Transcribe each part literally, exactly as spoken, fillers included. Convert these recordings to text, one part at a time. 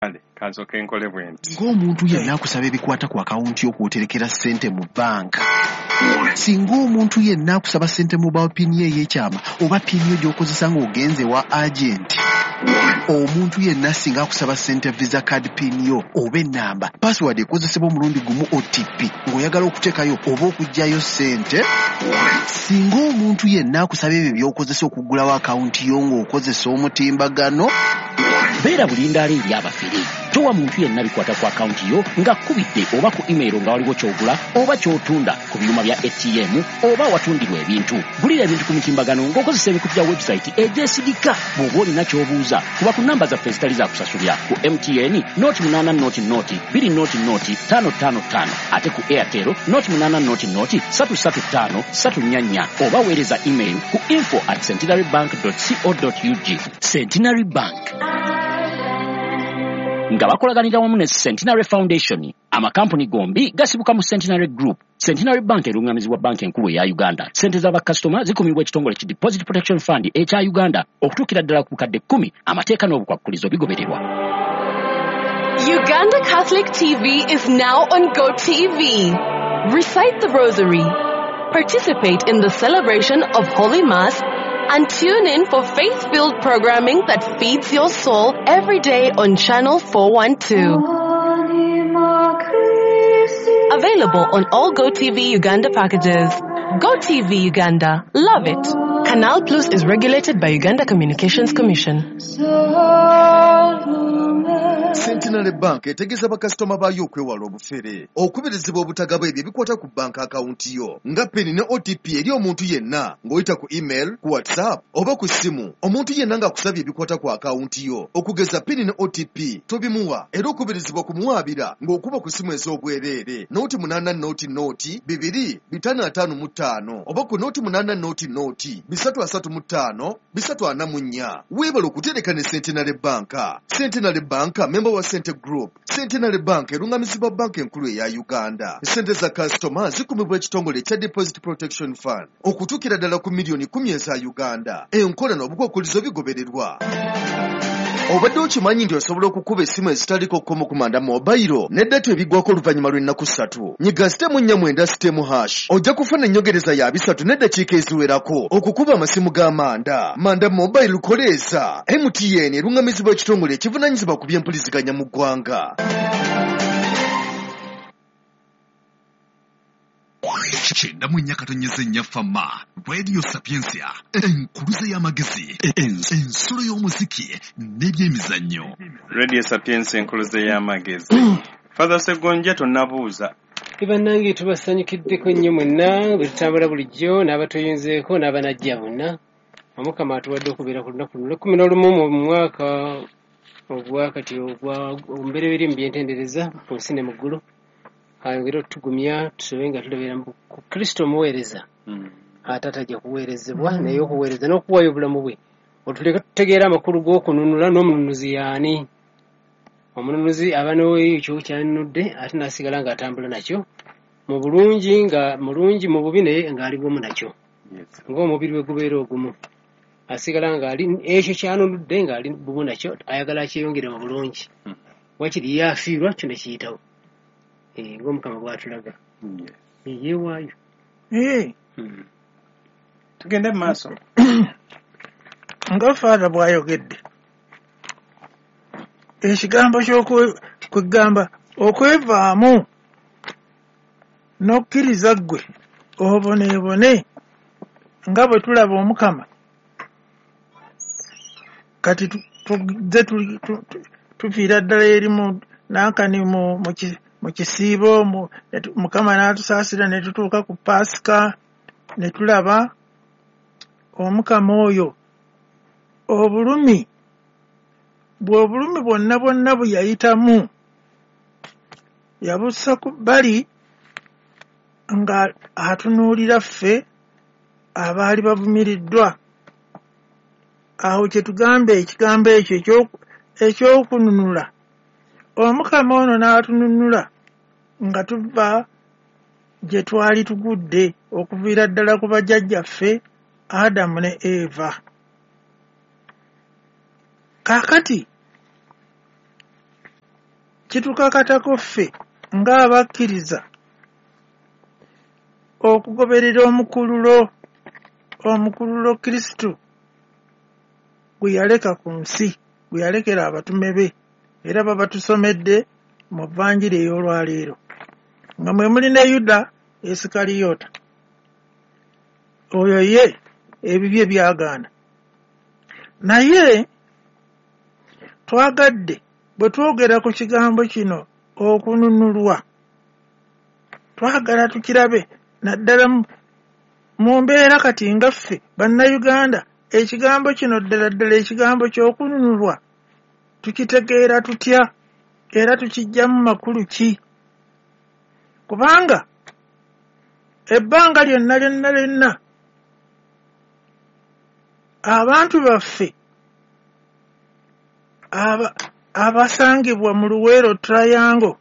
kansoke enkole bwenti ng'omuntu yenna akusaba ebikwata ku akawunti yo kw'oterekera ssente mu banka. Singa omuntu yenna akusaba ssente mu ba pini ey'ekyama oba pini yo gy'okozesa ng'ogenze wa agenti. Omuntu yenna singa akusaba ssente visa card pini yo oba ennamba password ekozesebwa omulundi gumu O T P ng'oyagala okuteekayo oba okuggyayo ssente. Singa omuntu yenna akusaba ebyo by'okozesa okuggulawo akawunti yo ng'okozesa omutimbagano, beera bulindaala eri abafere. Towa muntu yenna bikwata ku akawunti yo nga kubidde oba ku email nga waliwo ky'ogula oba ky'otunda ku byuma bya A T M oba watundirwa ebintu. Gulira ebintu ku mitimbagano ng'okozesa ebikutu bya website egyesigika. Bw'oba olina ky'obuuza kuba ku namba zaffe ezitali za kusasulira ku M T N noti munaana noti noti bbiri noti noti ttaano ttaano ttaano ate ku Airtel noti munaana noti noti ssatu ssatu ttaano ssatu nnya nnya oba weereza email ku info at centenarybank dot co dot U G. Centenary Bank nga bakolaganira wamu ne Centenary Foundation, amakampuni gombi gasibuka mu Centenary Group. Centenary Bank erungamizibwa banki enkulu eya Uganda. Sente z'abakasitoma zikumibwa ekitongole ki Deposit Protection Fund ekya Uganda okutuukira ddala ku bukadde kkumi amateeka n'obukwakkulizo bigobererwa. Uganda Catholic T V is now on Go T V. Recite the Rosary, participate in the celebration of Holy Mass, and tune in for faith-filled programming that feeds your soul every day on Channel four one two. Available on all Go T V Uganda packages. Go T V Uganda. Love it. Canal Plus is regulated by Uganda Communications Commission. Centenary Bank etegeza bakasitoma bayo okwewala obufere okubirizibwa obutagaba ebyo ebikwata ku banka akawunti yo nga pini ne O T P eri omuntu yenna ng'oyita ku email, ku WhatsApp oba ku simu. Omuntu yenna ng'akusabye ebikwata ku akawunti yo okugeza pini ne O T P tobimuwa era okubirizibwa kumuwaabira ng'okuba ku simu ez'obwereere noti munaana noti noti bibiri bitaano ataano mu ttaano oba ku noti munaana noti noti bisatu asatu mu ttaano bisatu ana mu nnya. Weebala okutereka ne Centenary Bank. Centenary Bank member wa Cente Group. Centenary Bank erungamizibwa banki enkulu eya Uganda. Sente za kasitoma zikumibwa ekitongole ekya Deposit Protection Fund okutuukira ddala ku miliyoni kumi eza Uganda. Enkola n'obukwakkulizo bigobererwa. Obadde okimanyi nti osobola okukuba essimu ezitaliko kkomo kumanda mobile n'eddata ebiggwako oluvannyuma lw'ennaku ssatu. Nyiga sitemu nnya mwenda sitemu hash. Ojja kufuna ennyongereza ya bisatu n'eddakiika eziwerako okukuba amasimu g'amanda. Manda mobile koleeza. M T N erungamizibwa ekitongole ekivunaanyizibwa ku by'empuliziganya mu ggwanga. Chenda mwenye katonyeze nyafama Radio Sapiensia enkuluze y'amagezi ensolo y'omuziki n'ebyemizannyo. Radio Sapiensia enkuluze y'amagezi. Father Segonja tonnabuuza ibannange tubasanyukiddeko nnyo mwenna bwe tutambula bulijjo n'abatoyinzeeko n'abanajja bonna. Omukama atuwadde okubeera ku lunaku luno kkumi n'olumu mu mwaka ogwakati ogwa ombereberye mu byentendereza ku nsi ne mu ggulu. Ayongera otugumya tusobe nga tulabira ku Kristo omuweereza atatajja kuweerezebwa naye okuweereza n'okuwaayo obulamu bwe otuleka tutegeera amakulu g'okununula n'omununuzi y'ani. Omununuzi aba n'ekyo kyanunudde ate n'asigala ng'atambula nakyo mu bulungi nga mulungi mu bubi naye ng'ali bwomu nakyo ng'omubiri we gubeera ogumu. Asigala ng'ali ekyo kyanunudde ng'ali bubu nakyo ayagala akyeyongere mu bulungi. Wakiri yafiirwa kino kiyitawo. Eh, ng'omukama bw'atulaga yeewaayo. Tugende mu maaso. Nga Faada bw'ayogedde ekigambo ky'okwegamba okwevaamu n'okkiriza ggwe oboneebone nga bwe tulaba omukama kati tuzze tufiira ddala eri nankani mu kisiibo mukama n'atusaasira ne tutuuka ku Paasika ne tulaba omukama oyo obulumi bw'obulumi bwonna bwonna bwe yayitamu yabussa ku bbali nga atunuulira ffe abaali bavumiriddwa. Awo kye tugamba ekigambo ekyo ekyokununula omukama ono n'atununula nga tuva gye twali tugudde okuviira ddala ku bajjajjaffe Adamu ne Eva. Kaakati kitukakatako ffe ng'abakkiriza okugoberera omukululo omukululo Kristo gwe yaleka ku nsi gwe yalekera abatume be era babatusomedde mu vvanjiri ey'olwaleero nga mwe muli ne Yuda Isikariyota oyo ye ebibye byagaana naye twagadde bwe twogera ku kigambo kino okununulwa twagala tukirabe naddala mu mbeera kati nga ffe bannayuganda ekigambo kino ddala ddala ekigambo ky'okununulwa tukitegeera tutya era tukijjamu makulu ki kubanga ebbanga lyonna lyonna lyonna abantu baffe aba abasangibwa mu Luweero Triangle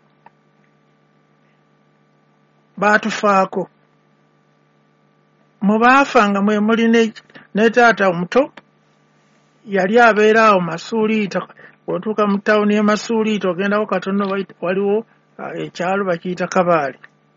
baatufaako mu baafanga mwe muli ne taata omuto yali abeera awo Masuuliita bw'otuuka mu tawuni y'e Masuuliita ogendako katono waliwo ekyalo bakiyita Kabaale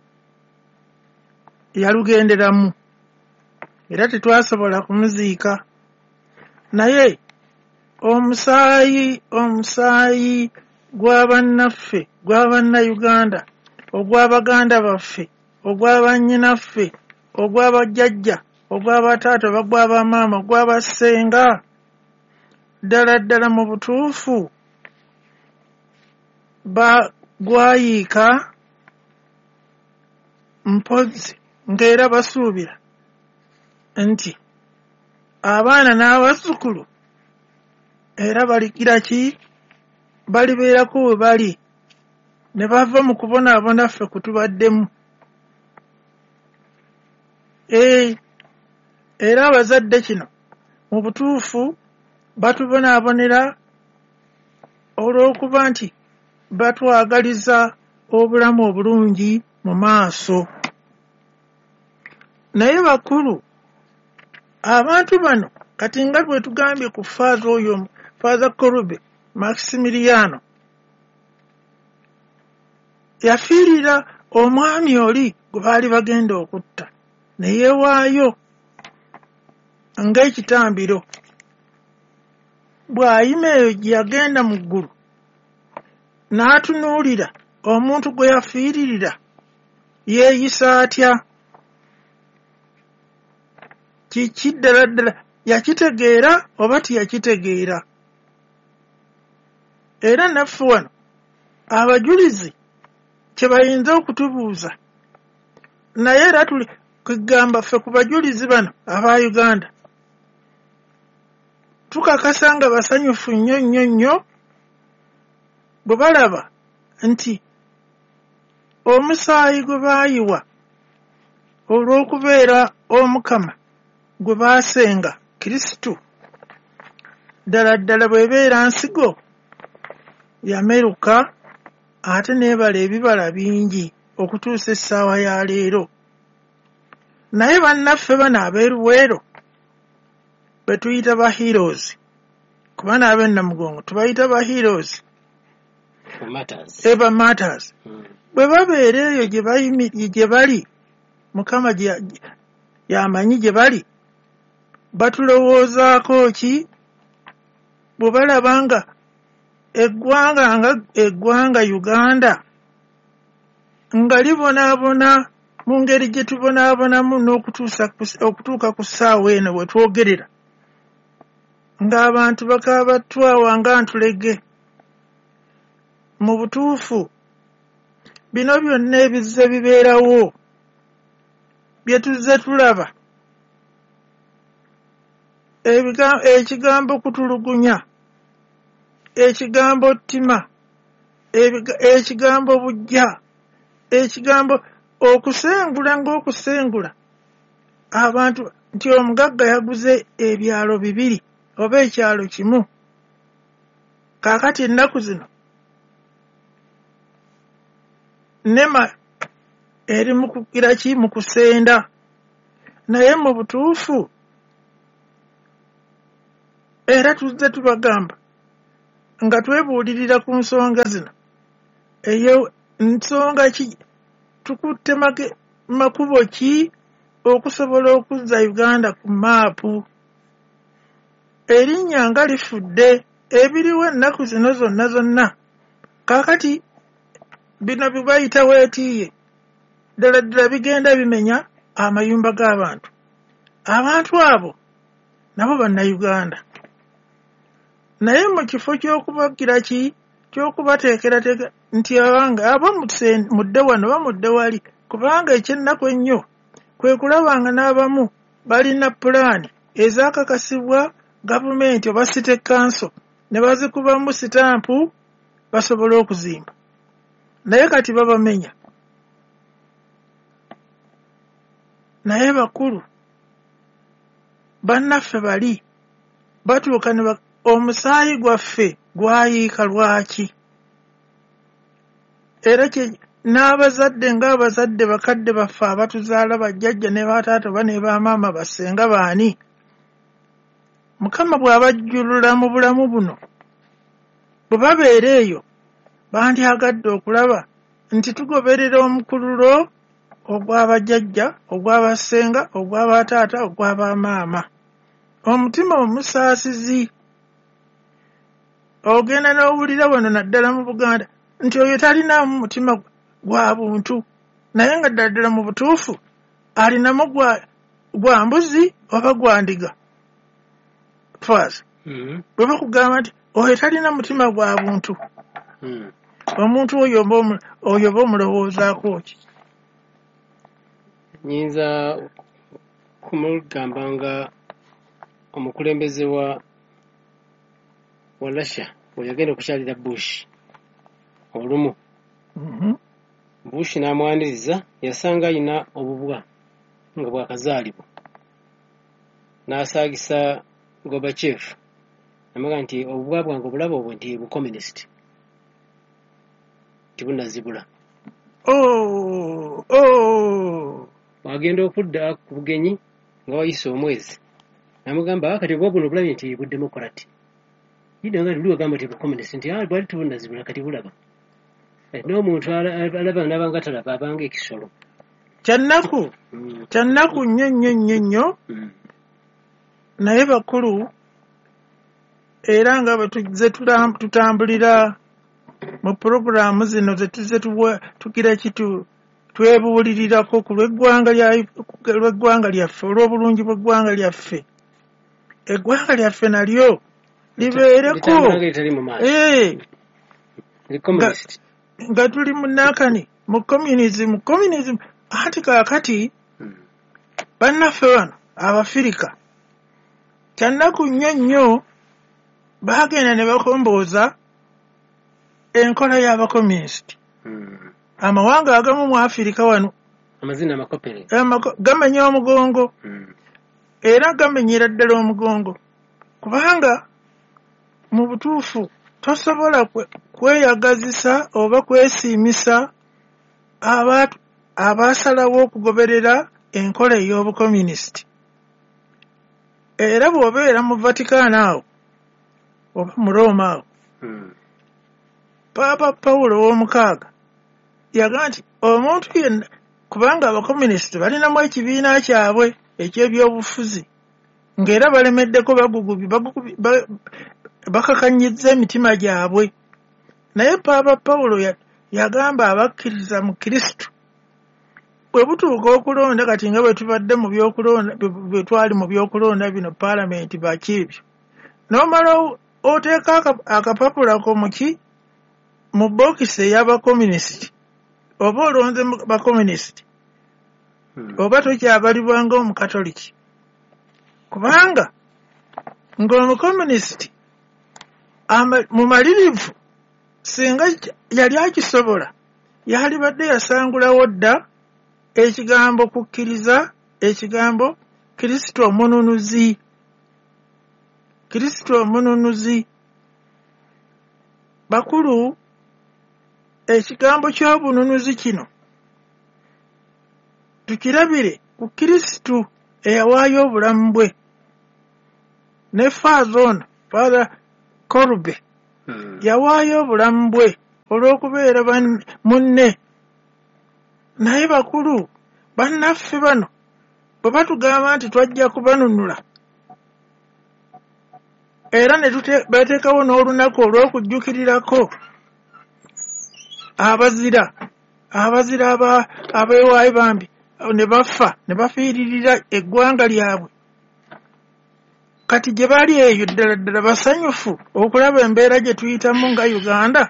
yalugenderamu era tetwasobola kumuziika naye omusaayi omusaayi gw'abannaffe gw'abannayuganda ogw'abaganda baffe ogw'abannyinaffe ogw'abajjajja ogw'abataata ogw'abamaama ogw'abassenga ddala ddala mu butuufu bagwayiika mpozi ng'era basuubira nti abaana n'abazzukulu era balikira ki balibeerako we bali ne bava mu kubonaabona ffe kutubaddemu ee era abazadde kino mu butuufu batubonaabonera olw'okuba nti batwagaliza obulamu obulungi mu maaso naye bakulu abantu bano kati nga bwe tugambye ku faaza oyo faaza Korube Maximiliano yafiirira omwami oli gwe baali bagenda okutta ne yeewaayo ng'ekitambiro bw'ayima eyo gye yagenda mu ggulu n'atunuulira omuntu gwe yafiiririra yeeyisa atya kiki ddala ddala yakitegeera oba tiyakitegeera era naffe wano abajulizi kye bayinza okutubuuza naye era tuli kugamba ffe ku bajulizi bano aba Uganda tukakasa nga basanyufu nnyo nnyo nnyo bwe balaba nti omusaayi gwe baayiwa olw'okubeera omukama gwe baasenga Kristo ddala ddala bw'ebeera nsigo yameruka ate neebala ebibala bingi okutuusa essaawa ya leero naye bannaffe bano ab'eruweero be tuyita ba heroes kuba n'ab'e Namugongo tubayita ba heroes eba matters bwe babeera eyo gye bali mukama yamanyi gye bali batulowoozaako ki bwe balaba nga eggwanga nga eggwanga Uganda nga libonaabona mu ngeri gye tubonaabonamu n'okutuuka ku ssaawa eno bwe twogerera ng'abantu bakaaba twawa nga ntulege mu butuufu bino byonna ebizze bibeerawo bye tuzze tulaba ekigambo kutulugunya ekigambo ttima ekigambo bujja ekigambo okusengula ng'okusengula abantu nti omugagga yaguze ebyalo bibiri oba ekyalo kimu kaakati ennaku zino nema eri mu kugira ki mu kusenda naye mu butuufu era tuzze tubagamba nga twebuulirira ku nsonga zino eyo nsonga ki tukutte make makubo ki okusobola okuzza Uganda ku maapu. Erinnya nga lifudde ebiriwo ennaku zino zonna zonna. Kaakati bino bye bayita weetiiye ddala ddala bigenda bimenya amayumba g'abantu. Abantu abo nabo bannayuganda. Naye mu kifo ky'okubagira ki ky'okubateekerateeka nti abanga aba mudde wano bamudde wali, kubanga ekyennaku ennyo kwe kulabanga n'abamu balina pulaani ezaakakasibwa gavumenti oba city council ne bazikubamu sitampu basobola okuzimba, naye kati babamenya. Naye bakulu bannaffe bali batuuka ne omusaayi gwaffe gwayiika lwaki? Era n'abazadde ng'abazadde bakadde baffe abatuzaala bajjajja ne bataata ba ne bamaama bassenga baani, Mukama bw'abajjulula mu bulamu buno bwe babeera eyo bandyagadde okulaba nti tugoberera omukululo ogw'abajjajja, ogw'abassenga, ogw'abataata, ogw'abamaama. Omutima omusaasizi. Ogenda n'owulira wano naddala mu Buganda nti oyo talinaamu mutima gwa buntu, naye nga ddala ddala mu butuufu alinamu gwa, gwa mbuzi oba gwa ndiga. Twaza Mm. bwe bakugamba nti oyo talina mutima gwa buntu, Mm. omuntu oyo oba omu- oyo oba omulowoozaako ki? Nyinza kumugamba nga omukulembeze wa wa Russia bwe yagenda okukyalira Bush olumu, Mhm. Bush n'amwaniriza, yasanga alina obubwa nga bwakazaalibwa, n'asaagisa Gorbachev amaga nti obubwa bwange obulaba obwo nti bucommunist tibunazibula. Oh, oh. Wagenda okudda ku bugenyi nga wayise omwezi, namugamba kati obwa buno bulabye nti budemokrati, yidde nga luli wagamba nti bucommunist nti ah bwali tibunazibula kati bulaba. Kati n'omuntu ala- alaba nabanga talaba abanga ekisolo. Kyannaku Mm. kyannaku nnyo nnyo nnyo nnyo, Mm. naye bakulu era nga bwe tuzze tulam- tutambulira mu pulogulaamu zino ze tuzze tuwa- tugira kitu twebuulirirako ku lw'eggwanga lya- ku lw'eggwanga lyaffe, olw'obulungi bw'eggwanga lyaffe. Eggwanga lyaffe nalyo libeereko Litambula nga litali mu maaso. Eh, Li communist. nga tuli mu nakani mu communism communism anti kaakati Mm. bannaffe bano Abafirika kyannaku nnyo nnyo baagenda ne bakombooza enkola y'abakomunisiti. Mm. Amawanga agamu mu Afirika wano Amazina amakopere. amako- gamenya omugongo Mm. era gamenyera ddala omugongo, kubanga mu butuufu tosobola kwe- kweyagazisa oba kwesiimisa abantu abaasalawo okugoberera enkola ey'obukomunisiti. Era bw'obeera mu Vatican awo oba mu Roma awo, Mm. Paapa Pawulo ow'omukaaga yagamba nti omuntu yenna, kubanga abakomunisiti balinamu ekibiina kyabwe eky'ebyobufuzi, ng'era balemeddeko bagugubi bagugubi- ba- bakakanyizza emitima gyabwe. Naye Paapa Pawulo ya- yagamba abakkiriza mu Kristo bwe butuuka okulonda, kati nga bwe tubadde mu byokulonda, bwe bwe twali mu byokulonda bino paalamenti baki ebyo, n'omala o- oteeka aka- akapapula ko mu ki mu bokisi ey'abakomunisiti, oba olonze mu bakomunisiti Mm. oba tokyabalibwa ng'omukatoliki, kubanga ng'omukomunisiti ama- mu malirivu singa ky- yali akisobola yalibadde yasangulawo dda ekigambo kukkiriza, ekigambo Kristo omununuzi, Kristo omununuzi. Bakulu, ekigambo ky'obununuzi kino tukirabire ku Kristo eyawaayo obulamu bwe, ne Faaza ono Father Korube Mm. yawaayo obulamu bwe olw'okubeera munne. Naye bakulu bannaffe bano bwe batugamba nti twajja kubanunula era ne bateekawo n'olunaku olw'okujjukirirako abazira abazira abeewaayo bambi ne bafa ne bafiiririra eggwanga lyabwe. Kati gye bali eyo ddala ddala basanyufu okulaba embeera gye tuyitamu nga Uganda.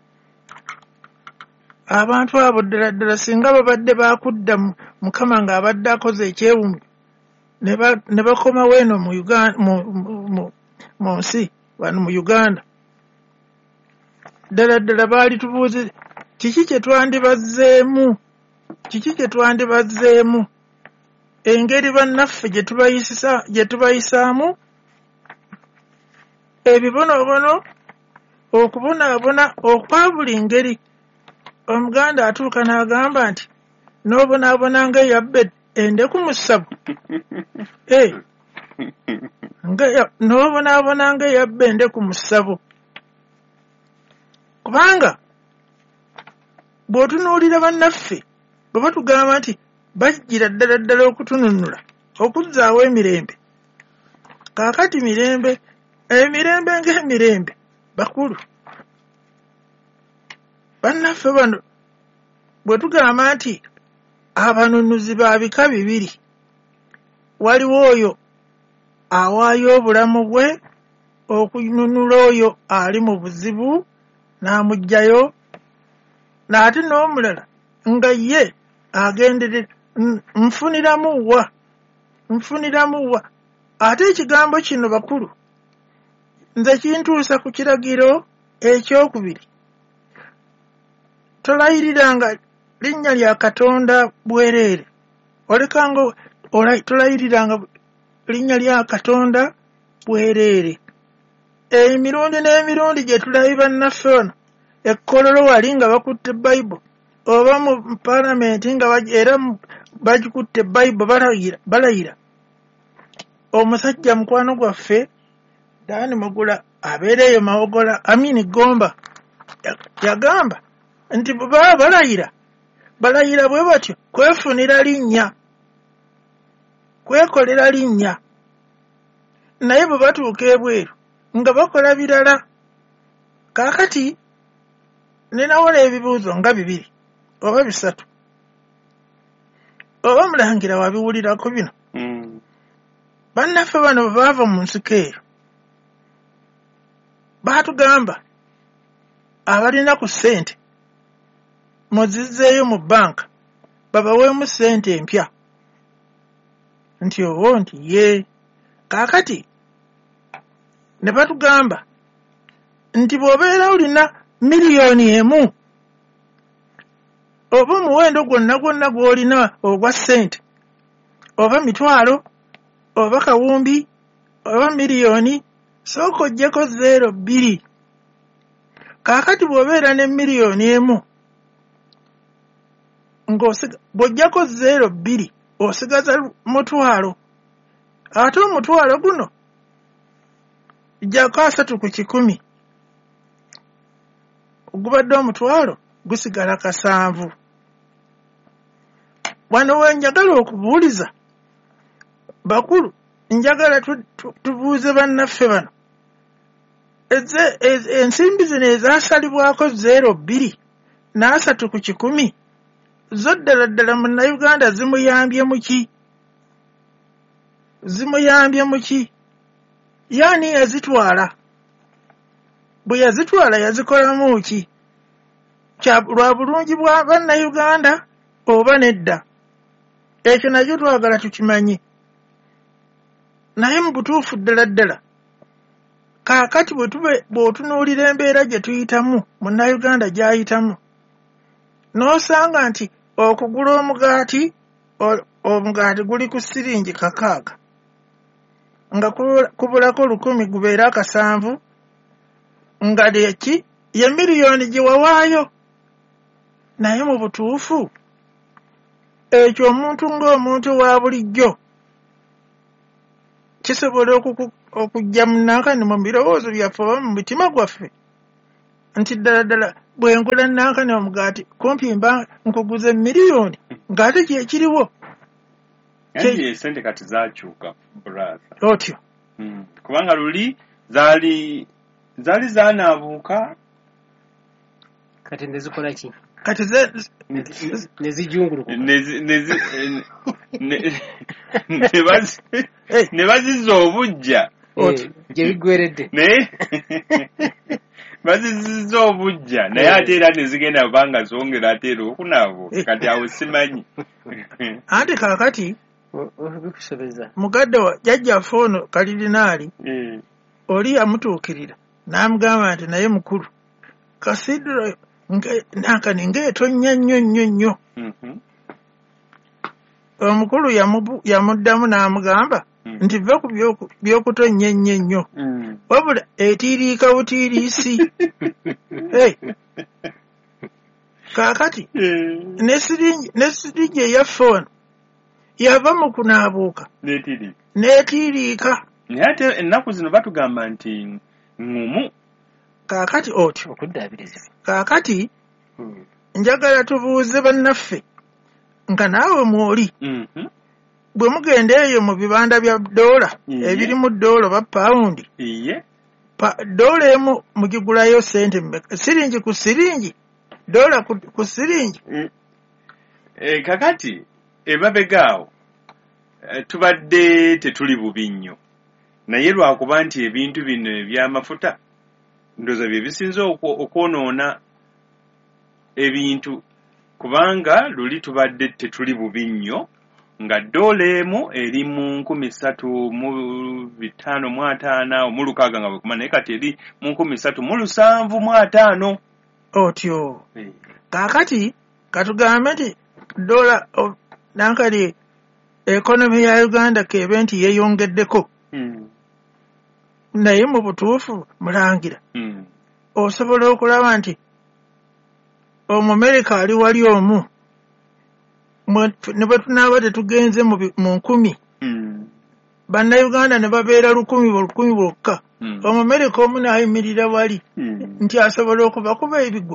Abantu abo ddala ddala singa babadde bakudda Mukama ng'abadde akoze ekyewuunyo ne bakoma weeno mu nsi wano mu Uganda, ddala ddala baali tubuuze kiki kye twandibazzeemu, kiki kye twandibazzeemu, engeri bannaffe gye tubayisaamu, ebibonoobono, okubonaabona okwa buli ngeri. Omuganda atuuka n'agamba nti n'obonaabona nga eyabba endeku mu ssabu. N'obonaabona nga eyabba endeku mu ssabu. Kubanga bw'otunuulira bannaffe bwe batugamba nti bajjira ddala ddala okutununula okuzzaawo emirembe. Kaakati mirembe, emirembe ng'emirembe bakulu. Bannaffe bano bwe tugamba nti abanunuzi ba bika bibiri, waliwo oyo awaayo obulamu bwe okununula oyo ali mu buzibu n'amuggyayo, n'ate n'omulala nga ye agenderera nfuniramu wa nfuniramu wa. Ate ekigambo kino bakulu nze kintuusa ku kiragiro ekyokubiri. Tolayiriranga linnya lya Katonda bwereere, olekanga tolayiriranga linnya lya Katonda bwereere. Emirundi n'emirundi gye tulabi bannaffe wano ekkololo wali nga bakutte Bayibuli oba mu paalamenti nga era bagikutte Bayibuli balayira balayira. Omusajja mukwano gwaffe Dani Mugula abeereeyo Mawogola Amini Gomba yagamba nti bwe baba balayira balayira bwe batyo kwefunira linnya, kwekolera linnya, naye bwe batuuka ebweru nga bakola birala. Kaakati ninawola ebibuuzo nga bibiri oba bisatu, oba mulangira wabiwulirako bino. Mm. Bannaffe bano bwe baava mu nsiko eyo baatugamba abalina ku ssente muzizzeeyo mu bbanka babaweemu ssente empya. Nti owo nti ye. Kaakati ne batugamba nti bw'obeera olina miliyoni emu oba omuwendo gwonna gwonna gw'olina ogwa ssente, oba mitwalo oba kawumbi oba miliyoni, sooka oggyeko zeero bbiri. Kaakati bw'obeera ne miliyoni emu bw'oggyako zeero bbiri osigaza mutwalo, ate omutwalo guno gyako asatu ku kikumi, ogubadde omutwalo gusigala kasanvu. Wano we njagala okubuuliza bakulu, njagala tubuuze bannaffe bano ensimbi zino ezaasalibwako zeero bbiri n'asatu ku kikumi zo ddala ddala munnayuganda zimuyambye mu ki? Zimuyambye mu ki? Yaani yazitwala, bwe yazitwala yazikolamu ki? Lwa bulungi bwa bannayuganda oba nedda? Ekyo nakyo twagala tukimanye. Naye mu butuufu ddala ddala kaakati bw'otunuulira embeera gye tuyitamu munnayuganda gy'ayitamu, n'osanga nti okugula omugaati, omugaati guli ku siringi kakaaga nga kubulako lukumi gubeera akasanvu, nga leki ye miliyoni gye wawaayo. Naye mu butuufu ekyo omuntu ng'omuntu wa bulijjo kisobola okujja munankani mu birowoozo byaffe oba mu mitima gwaffe nti ddala ddala bwe ngula nankani omugaati kumpi mba nkuguze miliyoni ng'ate kye kiriwo Anti esente kati zakyuka brother. otyo Mm. Kubanga luli zaali zaali zaanaabuuka kati nezikola ki kati ze nezijungulukuka nezi nezi eh, ne ne bazi Hey. ne bazizza obujja Eh, gye biggweredde naye bazizizza obujja naye ate era ne zigenda kubanga zongera ate era okunaabuuka kati awo simanyi. anti kaakati O- o- bikusobeza mugadde wa jjajjaffe ono kalirinaali Eh, oli yamutuukirira n'amugamba nti naye mukulu kasidro nankani ng'etonnya nnyo nnyo nnyo mhm, omukulu yamubu- yamuddamu n'amugamba Mm. nti ve ku byoku- by'okutonnya ennyo ennyo mm. wabula etiiriika butiiriisi Hey. kaakati Eh, ne siringi ne siringi eyaffe ono yava mu kunaabuuka n'etiri. n'etiiriika Naye ate ennaku zino batugamba nti ngumu. kaakati otyo okuddaabiriza kaakati Hmm. njagala tubuuze bannaffe nga naawe mwoli Mhm, bwe mugenda eyo mu bibanda bya doola Iye. ebiri mu doola oba pawundi iye. pa doola emu mugigulayo sente mmeka siringi ku siringi doola ku, ku siringi Mm. Eh, kakati emabegaawo eh, tubadde tetuli bubi nnyo naye lwakuba nti ebintu bino ebyamafuta ndowooza bye bisinze okwo- okwonoona ebintu kubanga luli tubadde tetuli bubi nnyo nga doola emu eri mu nkumi ssatu mu bitaano mu ataano awo mu lukaaga nga bwekuma naye kati eri mu nkumi ssatu mu lusanvu mu ataano. otyo Eh, kaakati katugambe nti doola o- nankali ekonomi ya uganda kebe nti yeeyongeddeko mm, naye mu butuufu mulangira mm. osobola okulaba nti omumerika ali wali omu mwe- ne bwe tunaaba tetugenze mu bi- mu nkumi Mm. bannayuganda ne babeera lukumi lukumi bwokka Mm. omumerika omu n'ayimirira wali Mm. nti asobola okubakuba ebigwo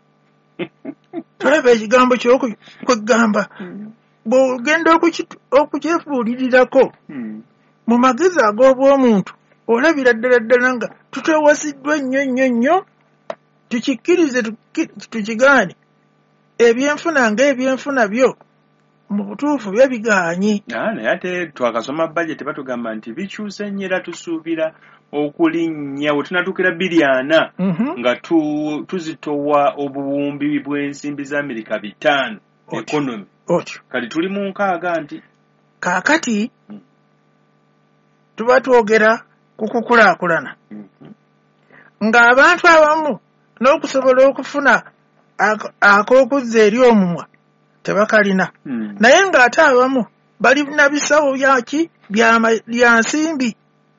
tolaba ekigambo kyokwegamba bw'ogenda okukitu- okukyefuulirirako Mm. mu magezi ag'obw'omuntu olabira ddala ddala nga tutewasiddwa nnyo nnyo nnyo tukikkirize tuki- tukigaane ebyenfuna ng'ebyenfuna byo mu butuufu byo bigaanye Ah, naye ate twakasoma budget batugamba nti bikyuse nnyo era tusuubira okulinnya we tunatuukira bbiri ana Mhm. nga tu, tuzitowa obuwumbi bw'ensimbi za Amerika bitaano Otyo. economy otyo kati tuli mu nkaaga nti kaakati Mm. tuba twogera ku kukulaakulana Mhm. ng'abantu abamu n'okusobola okufuna ak- ak'okuzza eri omumwa tebakalina Mm. naye ng'ate abamu balina bisawo byaki byama- bya nsimbi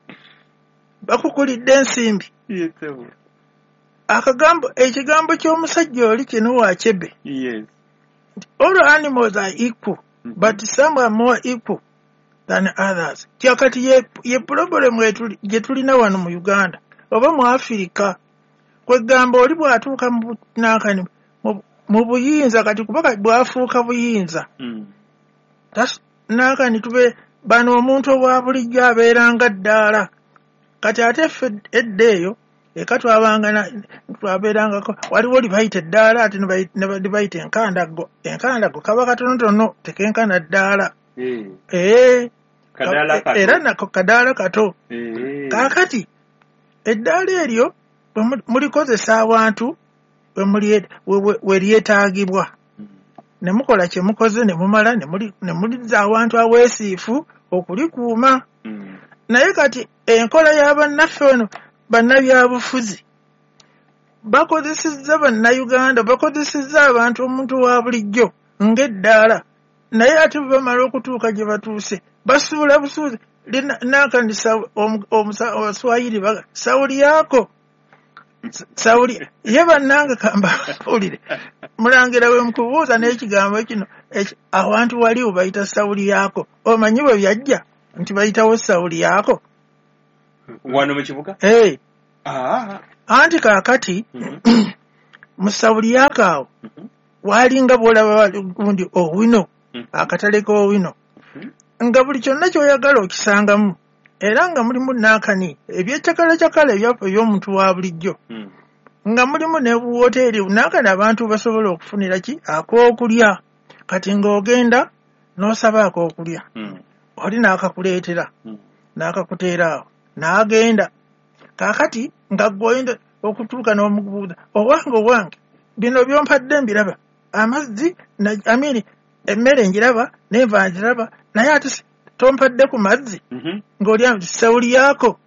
bakukulidde ensimbi Yes, sir. akagambo ekigambo ky'omusajja oli kino wakyebbe Yes. all animals are equal Mhm. but some are more equal than others kyakati ye, ye problem etuli- gye tulina wano mu uganda oba mu afirika kwegamba oli bw'atuuka mu bu- nankani mu- mu buyinza kati kuba kati bwafuuka buyinza Mm. Tas- nankani tube bano omuntu obwa bulijjo abeeranga ddaala kati ate ffe edda eyo eka twabanga na- twabeerangako waliwo libayita eddaala ate ne bayi- ne ba- libayita enkandago enkandago kaba katonotono tekenkana ddaala Eh. ee Kadaala kato. era nako kadaala kato Eh. kaakati eddaala eryo bwe mu- mulikozesa abantu bwe muli- we- we- we lyetaagibwa Mm. ne mukola kye mukoze ne mumala ne muli- ne muliza awantu aweesiifu okulikuuma Mm. naye kati enkola y'abannaffe ono bannabyabufuzi bakozesezza bannayuganda bakozesezza abantu omuntu wa bulijjo ng'eddaala naye ate bwe bamala okutuuka gye batuuse basuula busuuzi Lina- nakandi Sawu- omu- omusa- abaswayiri baga sawuli yaako S- sawuli ye bannange kamba owulire mulangira we mukubuuza n'ekigambo kino eki- awantu wali bayita sawuli yaako omanyi bwe byajja nti bayitawo sawuli yaako Wano mu kibuga? hey. Ah. anti kaakati Mhm. mu sawuliyako awo waalinga bw'olaba gundi owino akatale k'owino nga buli kyonna ky'oyagala okisangamu era nga mulimu n'akani ebyeccakalacakkala eby'omuntu wa bulijjo nga mulimu ne buwoteeri n'akani abantu basobola okufunira ki ak'okulya kati ng'ogenda n'osaba ak'okulya oli n'akakuleetera n'akakuteera awo n'agenda kaakati nga gwoyenda okutuuka n'omubuuza owange owange bino byompadde mbiraba amazzi amiri emmere njiraba n'enva njiraba naye ate tompadde ku mazzi ng'oli sawuli yako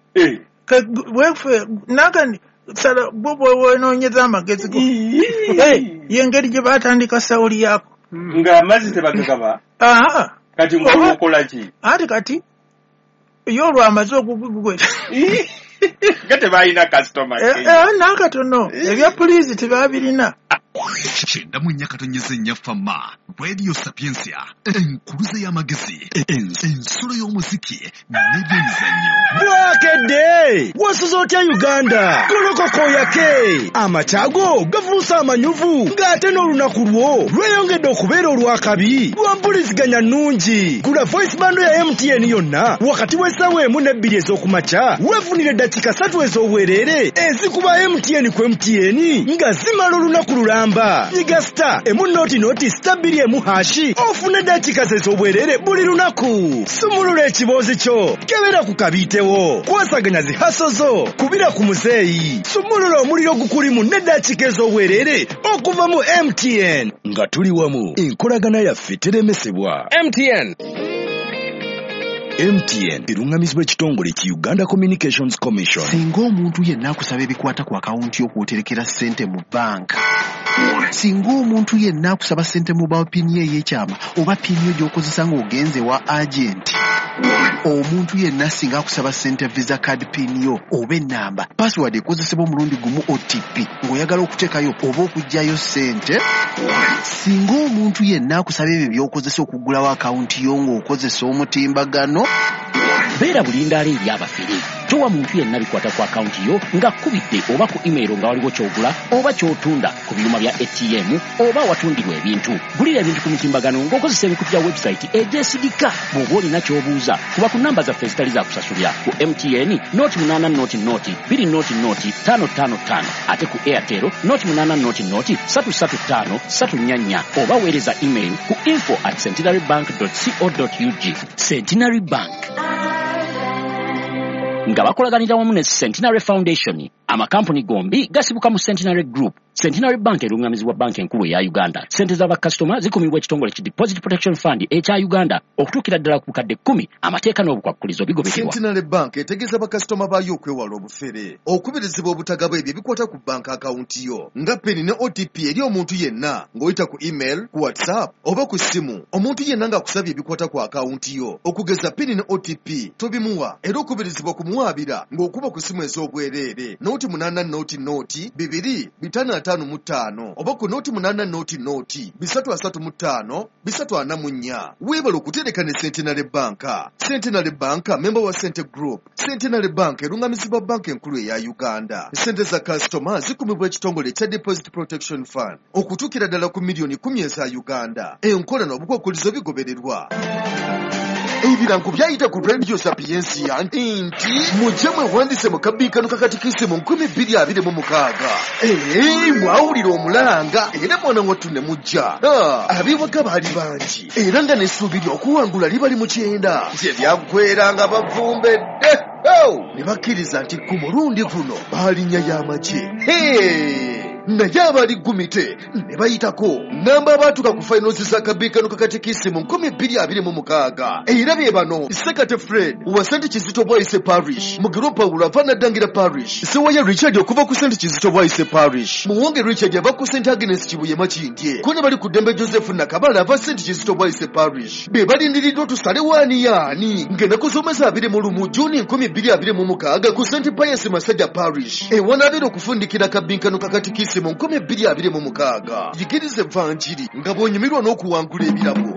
wefe nagandi sala bwo bwenoonyeza amagezi go y'engeri gye baatandika sawuli yako ng'amazzi tebagagaba kati ng'okola ki ati kati yo olwamaze okugugweta nga tebalina kasitoma nakatono ebya puliisi tebabirina kyenda mu nnya katonyeza ennya fama radio sapiensia enkuluze y'amagezi ensulo y'omuziki n'ebyemizannyo bwakedde wasuza otya uganda golokoko yake amakyago gafuusa amanyuvu ng'ate n'olunaku lwo lweyongedde okubeera olwakabi lwa mpuliziganya nnungi gula voice bando ya M T N yonna wakati w'essaawa emu n'ebbiri ez'okumakya weefunire eddakiika ssatu ez'obwereere ezikuba M T N ku M T N nga zimala olunaku lulamba nyiga star emu noti noti star bbiri emu hashi ofune eddakiika ze ez'obwereere buli lunaku sumulula ekiboozi kyo kebera ku kabiitewo kwasaganya zihaso zo kubira ku muzeeyi sumulula omuliro gukulimu n'eddakiika ez'obwereere okuva mu M T N nga tuli wamu enkolagana yaffe teremesebwa M T N M T N erungamizibwa ekitongole ki Uganda Communications Commission. Singa omuntu yenna akusaba ebikwata ku akawunti y'okwoterekera ssente mu banka, singa omuntu yenna akusaba ssente mu pini ye ey'ekyama oba pini yo gy'okozesa ng'ogenze wa agenti, omuntu yenna singa akusaba ssente visa card pini yo oba ennamba password ekozesebwa omulundi gumu O T P ng'oyagala okuteekayo oba okuggyayo ssente, singa omuntu yenna akusaba ebyo by'okozesa okugulawo akawunti yo ng'okozesa omutimbagano, beera bulindaala eri abafere towa muntu yenna bikwata ku akawunti yo ng'akkubidde oba ku imeyiro nga waliwo ky'ogula oba ky'otunda ku byuma bya A T M oba watundirwa ebintu. Gulira ebintu ku mutimbagano ng'okozesa ebikutu bya website egyesigika. Bw'oba olina ky'obuuza kuba ku nnamba zaffe ezitali za kusasulira ku M T N noti munaana noti noti bbiri noti noti ttaano ttaano ttaano ate ku Airtel noti munaana noti noti ssatu ssatu ttaano ssatu nnya nnya oba weereza email ku info at centenarybank dot co dot u g. Centenary Bank nga bakolaganira wamu ne Centenary Foundation, amakampuni gombi gasibuka mu Centenary Group. Centenary Bank erungamizibwa banka enkulu eya Uganda. Sente z'abakasitoma zikumibwa ekitongole ki Deposit Protection Fund ekya Uganda okutuukira ddala ku bukadde kkumi. Amateeka n'obukwakkulizo bigobererwa. Centenary Bank etegeeza bakasitoma baayo okwewala obufere, okubirizibwa obutagaba ebyo ebikwata ku banka akawunti yo nga peni ne O T P eri omuntu yenna ng'oyita ku email, ku WhatsApp oba ku ssimu. Omuntu yenna ng'akusabye ebikwata ku akawunti yo okugeza peni ne O T P tobimuwa, era okubirizibwa kumuwaabira ng'okuba ku ssimu ez'obwereere noti munaana noti noti bibiri bitaano ataano mu ttaano oba ku noti munaana noti noti bisatu asatu mu ttaano bisatu ana mu nnya. Weebala okutereka ne Centenary Bank. Centenary Bank member wa Cente Group. Centenary Bank erungamizibwa banka enkulu eya Uganda. Sente za kasitoma zikumibwa ekitongole ekya Deposit Protection Fund okutuukira ddala ku miliyoni kumi eza Uganda. Enkola n'obukwakkulizo bigobererwa. Ebirango byayita ku radio Sapiensia nti mujje mwewandise mu kabiikano kakatikisi mu nkumi bbiri abiri mu mukaaga. Ee, mwawulira omulanga era mwana wattu ne mujja. Abiwaga baali bangi era nga n'essuubi ly'okuwangula libali mu kyenda. Nti ebyaggweranga bavumbedde ne bakkiriza nti ku mulundi guno baalinnya y'amagye. Naye abali gumite ne bayitako namba abaatuka ku finals za kabiikano kakatikisi mu nkumi bbiri abiri mu mukaaga. Era bye bano: Sekate Fred wa Saint Kizito Bwaise Parish, Mugiro Paulo ava Naddangira Parish, Sewaya Richard okuva ku Saint Kizito Bwaise Parish, Muwonge Richard ava ku Saint Agnes Kibuye Makindye, ko ne bali ku Dembe Joseph Nakabala ava Saint Kizito Bwaise Parish. Be balindiriddwa tusale waani yaani ng'ennaku z'omwezi abiri mu lumu Juni nkumi bbiri abiri mu mukaaga ku Saint Pius Masajja Parish ewanaabira okufundikira kabiikano kakatikisi mu nkumi bbiri abiri mu mukaaga. Yigiriza evvanjiri nga bw'onyumirwa n'okuwangula ebirabo.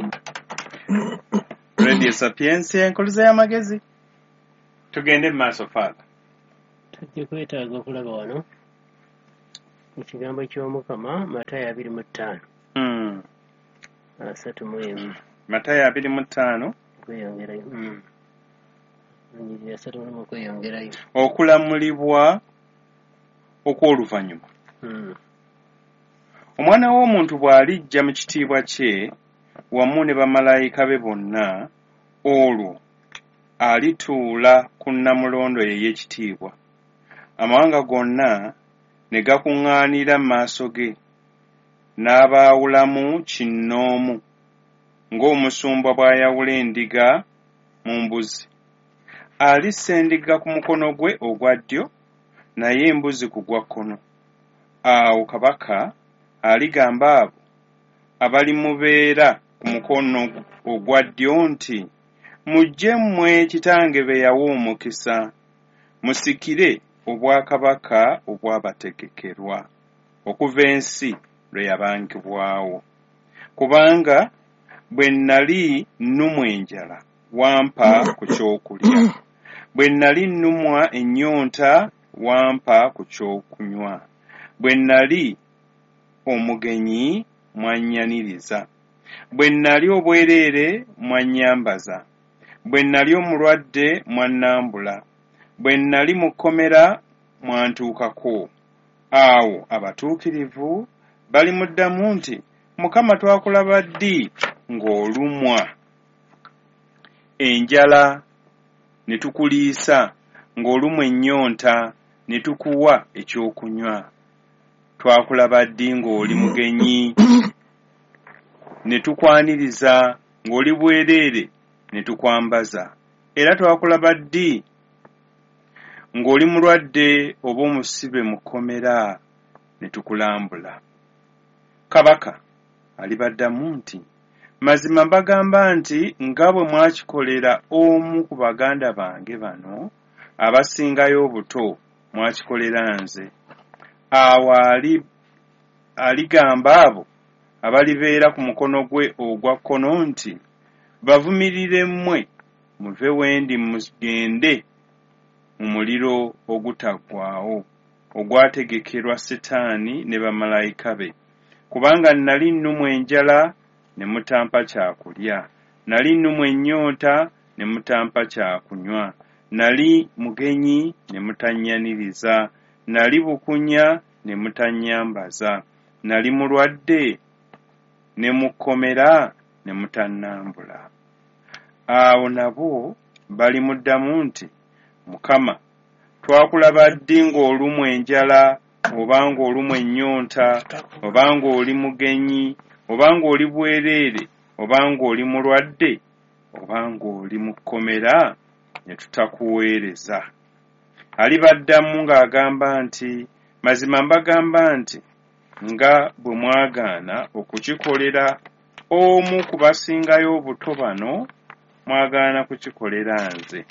Radio Sapiensia enkuluze y'amagezi. Tugende mu maaso Father. Tujja kwetaaga okulaba wano ekigambo ky'omukama Matayo abiri mu ttaano Mm. asatu mu emu Matayo abiri mu ttaano kweyongerayo mm. Enjiri asatu mu emu kweyongerayo okulamulibwa okw'oluvannyuma. mm. Omwana w'omuntu bw'alijja mu kitiibwa kye wamu ne bamalayika be bonna, olwo alituula ku nnamulondo ey'ekitiibwa. Amawanga gonna ne gakuŋŋaanira mu maaso ge, n'abaawulamu kinnoomu ng'omusumba bw'ayawula endiga mu mbuzi. Alissa endiga ku mukono gwe ogwa ddyo, naye embuzi ku gwa kkono. Awo kabaka aligamba abo abalimubeera ku mukono ogwa ddyo nti, mujje mmwe kitange be yawa omukisa, musikire obwakabaka obwabategekerwa okuva ensi lwe yabangibwawo. Kubanga bwe nnali nnumwa enjala wampa ku kyokulya, bwe nnali nnumwa ennyonta wampa ku kyokunywa, bwe nnali omugenyi mwannyaniriza, bwe nnali obwereere mwannyambaza, bwe nnali omulwadde mwannambula, bwe nnali mu kkomera mwantuukako. Awo abatuukirivu balimuddamu nti, Mukama, twakulaba ddi ng'olumwa enjala ne tukuliisa, ng'olumwa ennyonta ne tukuwa ekyokunywa? Twakulaba ddi ng'oli mugenyi ne tukwaniriza, ng'oli bwereere ne tukwambaza? Era twakulaba ddi ng'oli mulwadde oba omusibe mu kkomera ne tukulambula? Kabaka alibaddamu nti, mazima mbagamba nti nga bwe mwakikolera omu ku baganda bange bano abasingayo obuto, mwakikolera nze. Awo ali aligamba abo abalibeera ku mukono gwe ogwa kkono nti, bavumirire mmwe, muve wendi mugende mu muliro ogutaggwaawo ogwategekerwa Setaani ne bamalayika be. Kubanga nali nnumwa enjala ne mutampa kyakulya, nali nnumwa ennyonta ne mutampa kyakunywa, nali mugenyi ne mutannyaniriza, nali bukunya ne mutannyambaza, nali mulwadde ne mu kkomera ne mutannambula. Awo nabo balimuddamu nti, Mukama, twakulaba ddi ng'olumwa enjala, oba ng'olumwa ennyonta, oba ng'oli mugenyi, oba ng'oli bwereere, oba ng'oli mulwadde, oba ng'oli mu kkomera ne tutakuweereza? Alibaddamu ng'agamba nti, mazima mbagamba nti nga bwe mwagaana okukikolera omu ku basingayo obuto bano, mwagaana kukikolera nze.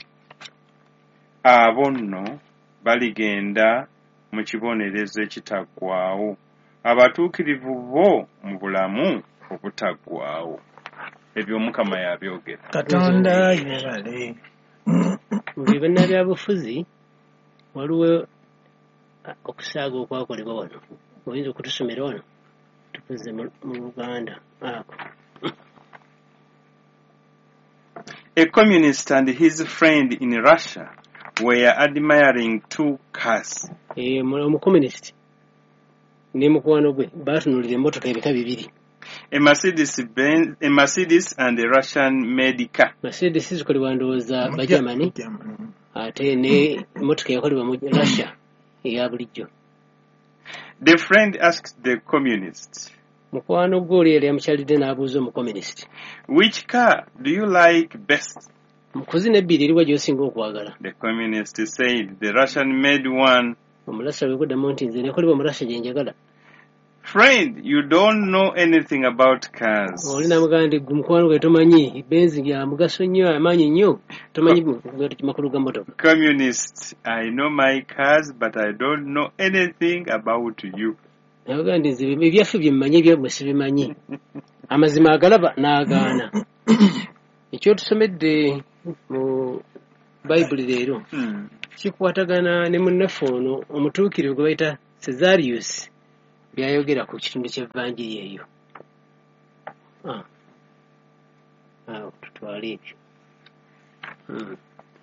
Abo nno baligenda mu kibonerezo ekitaggwaawo, abatuukirivu bo mu bulamu obutaggwaawo. Ebyo Mukama yabyogera. Katonda yeebale. Mu bannabyabufuzi waliwo okusaaga okwakolebwa wano. Oyinza okutusomera wano tukuze mu Luganda ako. A communist and his friend in Russia were admiring two cars. Eh, omucommunist ne mukwano gwe baatunulira emmotoka ebika bibiri. A Mercedes Benz, a Mercedes and a Russian made car. Mercedes zikolebwa ndowooza Bajamani, ate ne emmotoka yakolebwa mu Russia eya bulijjo. The friend asked the communist, mukwano gwe oli yali amukyalidde n'abuuza omucommunist, which car do you like best? Mukuzina ebbiri eriwa gy'osinga okwagala? The communist said, the Russian made one. Omulasa bwe kuddamu nti nze nekolebwa mu Russia gye njagala. Friend, you don't know anything about cars. Oli namugamba nti ggwe mukwano gwe tomanyi benzi ya mugaso nnyo, amaanyi nnyo, tomanyi makulu ga motoka. Communist, I know my cars, but I don't know anything about you. Namugamba nti nze ebyaffe bye mmanyi ebyammwe sibimanyi. Amazima agalaba n'agaana. Ekyotusomedde mu Bayibuli leero kikwatagana ne munnaffe ono omutuukirivu gwe bayita Caesarius byayogera ku kitundu ky'evvanjiri eyo. Ah. Ah, tutwale ebyo. Hmm.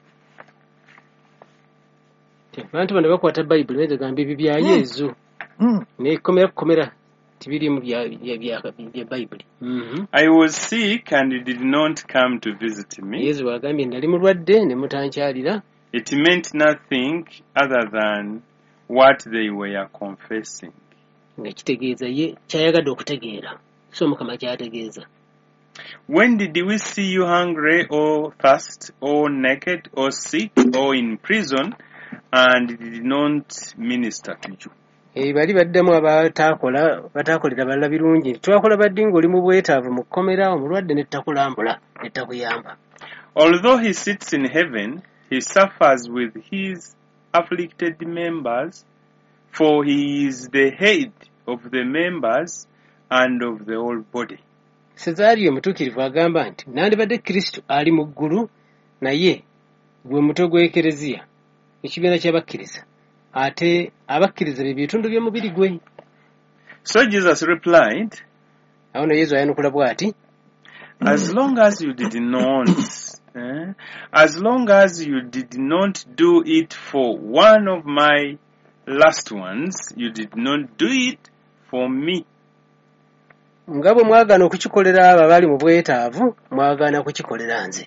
Abantu bano bakwata Bayibuli bagamba ebyo bya Yesu. Mm. Nekomera kukomera tibiri mu bya bya bya Bayibuli. Mhm. I was sick and you did not come to visit me. Yesu bagambye nali mulwadde ne mutankyalira. It meant nothing other than what they were confessing. Nga kitegeeza ye kyayagadde okutegeera. So Mukama kyategeeza. When did we see you hungry or thirst or naked or sick or in prison and did not minister to you? Eh bali baddemu abataakola bataakolera balala birungi. Twakola badde ng'oli mu bwetaavu mu kkomera omulwadde ne takulambula ne takuyamba. Although he sits in heaven, he suffers with his afflicted members, for he is the head of the members and of the whole body. Cesario omutuukirivu agamba nti nandibadde Kristo ali mu ggulu naye gwe mutwe gw'ekereziya ekibiina ky'abakkiriza ate abakkiriza bye bitundu by'omubiri gwe. So Jesus replied, awo no Yesu ayanukula bw'ati, as long as you did not eh, as long as you did not do it for one of my last ones, you did not do it for me. nga bwe mwagaana okukikolera abo abali mu bwetaavu mwagaana kukikolera nze.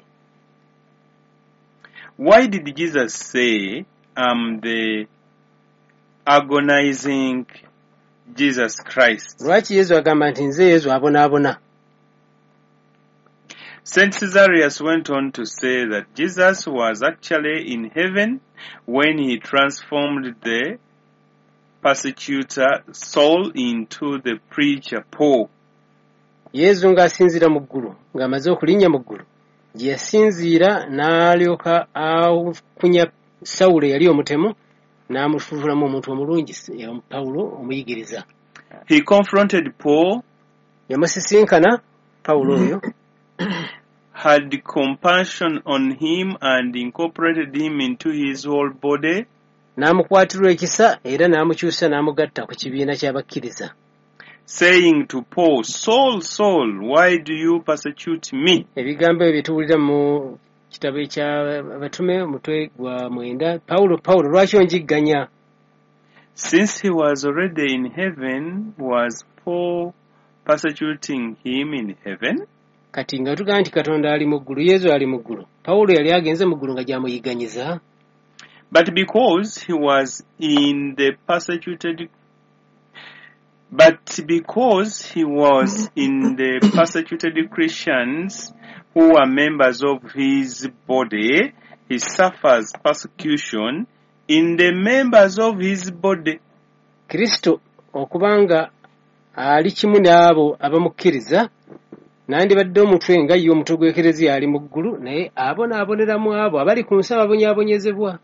Why did Jesus say, I'm the agonizing Jesus Christ? Lwaki Yesu agamba nti nze Yesu abonaabona? Saint Caesarius went on to say that Jesus was actually in heaven when he transformed the persecutor Saul into the preacher Paul. Yesu ng'asinziira mu ggulu ng'amaze okulinnya mu ggulu gye yasinziira n'alyoka akunya Sawulo yali omutemu n'amufuulamu omuntu omulungi Pawulo omuyigiriza. He confronted Paul, yamusisinkana Pawulo oyo, had compassion on him and incorporated him into his whole body, n'amukwatirwa ekisa era n'amukyusa n'amugatta ku kibiina ky'abakkiriza, saying to Paul, Saul, Saul, why do you persecute me? ebigambo ebyo bituwulira mu kitabo eky'abatume omutwe gwa mwenda. Pawulo, Pawulo, lwaki onjigganya? Since he was already in heaven, was Paul persecuting him in heaven? Kati nga tugamba nti Katonda ali mu ggulu, Yesu ali mu ggulu, Pawulo yali agenze mu ggulu nga gy'amuyigganyiza. But because he was in the persecuted But because he was in the persecuted Christians who are members of his body, he suffers persecution in the members of his body. Kristo okubanga ali kimu n'abo abamukkiriza nandibadde omutwe nga ye omutwe gw'ekereziya ali mu ggulu naye abonaaboneramu abo abali ku nsi ababonyaabonyezebwa.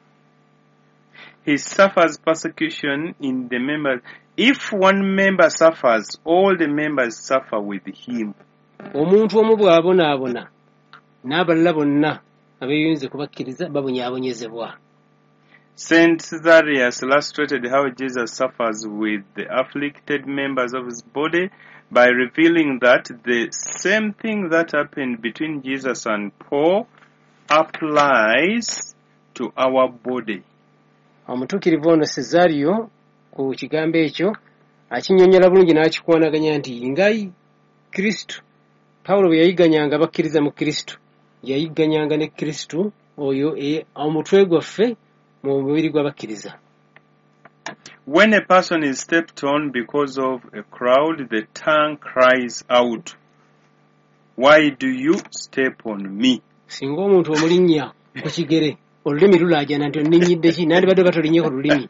He suffers persecution in the members. If one member suffers, all the members suffer with him. Omuntu omu bw'abonaabona n'abalala bonna abeeyunze kubakkiriza babonyaabonyezebwa. Saint Caesarius illustrated how Jesus suffers with the afflicted members of his body by revealing that the same thing that happened between Jesus and Paul applies to our body. Omutuukirivu ono Cesario ku kigambo ekyo akinnyonnyola bulungi n'akikwanaganya nti nga Kristo Pawulo bwe yayigganyanga abakkiriza mu Kristo yayigganyanga ne Kristo oyo omutwe gwaffe mu mubiri gw'abakkiriza. When a person is stepped on because of a crowd, the tongue cries out, why do you step on me? Singa omuntu omulinnya ku kigere olulimi lulaajana nti onninnyidde ki nandibadde batolinnye lulimi.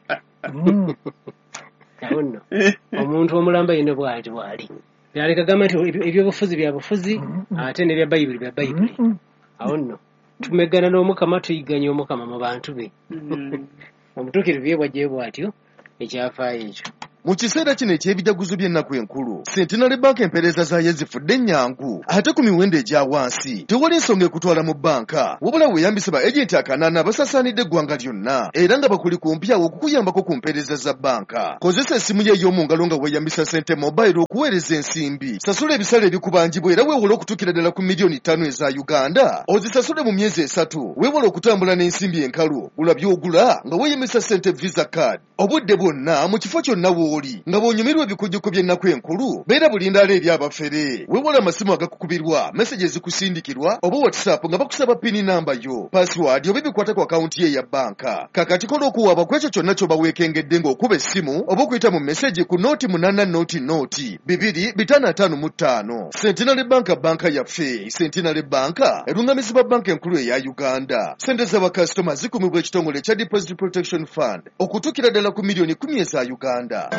Awo nno omuntu omulamba yenna bw'ati bw'ali byaleka gamba nti ebyobufuzi bya bufuzi ate ne bya Bayibuli bya Bayibuli. Awo nno tumeggana n'Omukama tuyigganya Omukama mu bantu be. Omutuukirivu ye bw'ajjayo bw'atyo ekyafaayo ekyo. Mu kiseera kino eky'ebijaguzo by'ennaku enkulu, Centenary Bank empeereza zaayo zifudde ennyangu ate ku miwendo egya wansi. Tewali nsonga ekutwala mu banka, wabula weeyambise ba ejenti akanaana abasaasaanidde eggwanga lyonna era nga bakuli kumpya okukuyambako ku mpeereza za banka. Kozesa essimu ye ey'omu ngalo nga weeyambisa Sente Mobile okuweereza ensimbi. Sasula ebisale ebikubangibwa era weewole okutuukira ddala ku miliyoni ttaano eza Uganda. Ozisasule mu myezi esatu. Weewole okutambula n'ensimbi enkalu. Gula by'ogula nga weeyambisa Sente Visa Card. Obudde bwonna mu kifo kyonna w'oli nga bw'onyumirwa ebikujjuko by'ennaku enkulu, beera bulindaala eri abafere. Weewole amasimu agakukubirwa, meseji ezikusindikirwa oba WhatsApp nga bakusaba pini namba yo, password oba ebikwata ku akawunti ye ya banka. Kakati kola okuwaaba ku ekyo kyonna ky'oba weekengedde ng'okuba essimu oba okuyita mu meseji ku nooti munaana nooti nooti bibiri bitaano ataano mu ttaano. Centenary Bank banka yaffe. Centenary Bank erungamizibwa banka enkulu eya Uganda. Sente z'abakasitoma zikumibwa ekitongole ekya Deposit Protection Fund okutuukira ddala ku miliyoni kumi eza Uganda.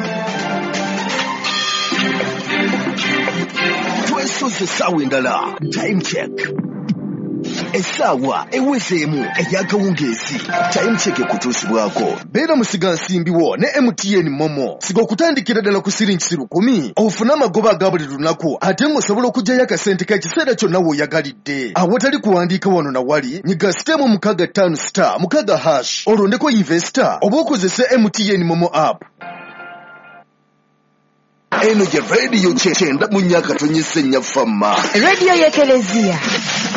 Twesoze essaawa endala. Time check. Essaawa ewezeemu ey'akawungeezi. Time check ekutuusibwako. Beera musiga nsimbiwo ne M T N Momo. Siga okutandikira ddala ku siringi lukumi ofune amagoba aga buli lunaku ate ng'osobola okuggyayo akasente k'ekiseera kyonna w'oyagalidde. Awatali kuwandiika wano na wali, nyiga sitemu mukaaga ttaano star mukaaga hash olondeko investor oba okozese M T N Momo app. Eno ye radio kyenda mu nnyaka tonyese nnyafamma. Radio y'Ekelezia.